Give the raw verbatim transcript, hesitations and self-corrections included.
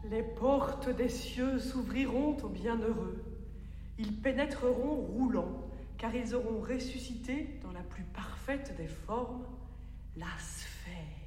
Les portes des cieux s'ouvriront aux bienheureux. Ils pénétreront roulants, car ils auront ressuscité, dans la plus parfaite des formes, la sphère.